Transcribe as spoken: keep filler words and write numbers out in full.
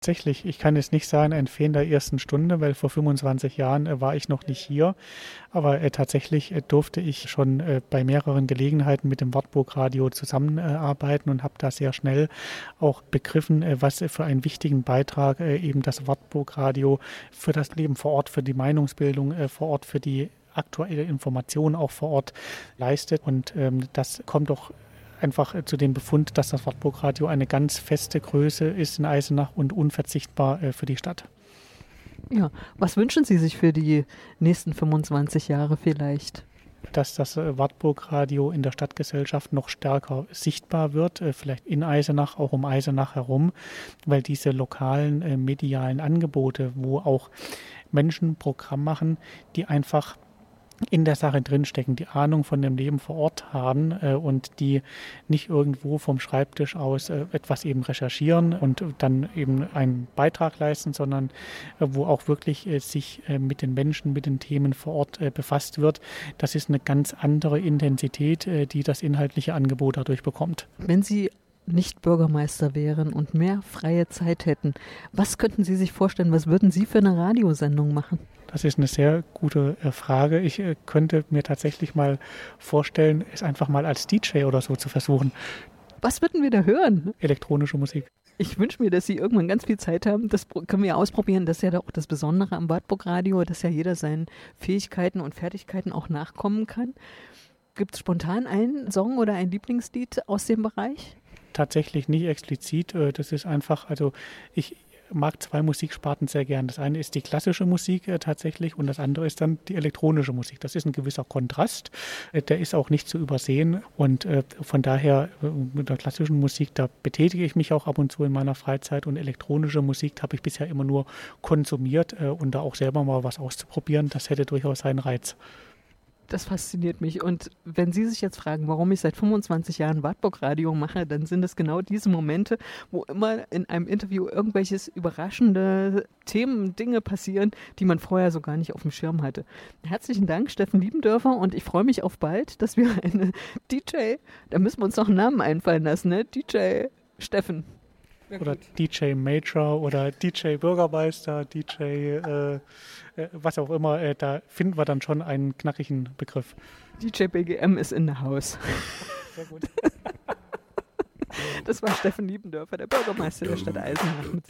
Tatsächlich, ich kann jetzt nicht sagen, ein Fan der ersten Stunde, weil vor fünfundzwanzig Jahren äh, war ich noch nicht hier. Aber äh, tatsächlich äh, durfte ich schon äh, bei mehreren Gelegenheiten mit dem Wartburg-Radio zusammenarbeiten äh, und habe da sehr schnell auch begriffen, äh, was äh, für einen wichtigen Beitrag äh, eben das Wartburg-Radio für das Leben vor Ort, für die Meinungsbildung äh, vor Ort, für die aktuelle Information auch vor Ort leistet. Und ähm, das kommt doch einfach zu dem Befund, dass das Wartburg-Radio eine ganz feste Größe ist in Eisenach und unverzichtbar äh, für die Stadt. Ja, was wünschen Sie sich für die nächsten fünfundzwanzig Jahre vielleicht? Dass das äh, Wartburg-Radio in der Stadtgesellschaft noch stärker sichtbar wird, äh, vielleicht in Eisenach, auch um Eisenach herum, weil diese lokalen äh, medialen Angebote, wo auch Menschen Programm machen, die einfach in der Sache drinstecken, die Ahnung von dem Leben vor Ort haben äh, und die nicht irgendwo vom Schreibtisch aus äh, etwas eben recherchieren und dann eben einen Beitrag leisten, sondern äh, wo auch wirklich äh, sich äh, mit den Menschen, mit den Themen vor Ort äh, befasst wird. Das ist eine ganz andere Intensität, äh, die das inhaltliche Angebot dadurch bekommt. Wenn Sie nicht Bürgermeister wären und mehr freie Zeit hätten, was könnten Sie sich vorstellen, was würden Sie für eine Radiosendung machen? Das ist eine sehr gute äh, Frage. Ich äh, könnte mir tatsächlich mal vorstellen, es einfach mal als D J oder so zu versuchen. Was würden wir da hören? Elektronische Musik. Ich wünsche mir, dass Sie irgendwann ganz viel Zeit haben. Das können wir ausprobieren. Das ist ja auch das Besondere am Wartburg-Radio, dass ja jeder seinen Fähigkeiten und Fertigkeiten auch nachkommen kann. Gibt es spontan einen Song oder ein Lieblingslied aus dem Bereich? Tatsächlich nicht explizit. Das ist einfach, also ich mag zwei Musiksparten sehr gern. Das eine ist die klassische Musik äh, tatsächlich und das andere ist dann die elektronische Musik. Das ist ein gewisser Kontrast, äh, der ist auch nicht zu übersehen und äh, von daher äh, mit der klassischen Musik, da betätige ich mich auch ab und zu in meiner Freizeit und elektronische Musik habe ich bisher immer nur konsumiert äh, und da auch selber mal was auszuprobieren, das hätte durchaus seinen Reiz. Das fasziniert mich. Und wenn Sie sich jetzt fragen, warum ich seit fünfundzwanzig Jahren Wartburg-Radio mache, dann sind es genau diese Momente, wo immer in einem Interview irgendwelches überraschende Themen, Dinge passieren, die man vorher so gar nicht auf dem Schirm hatte. Herzlichen Dank, Steffen Liebendörfer, und ich freue mich auf bald, dass wir eine D J, da müssen wir uns noch einen Namen einfallen lassen, ne? D J Steffen. Oder D J Major oder D J Bürgermeister, D J äh, äh, was auch immer, äh, da finden wir dann schon einen knackigen Begriff. D J B G M ist in the house. Sehr gut. Das war Steffen Liebendörfer, der Bürgermeister der Stadt Eisenach.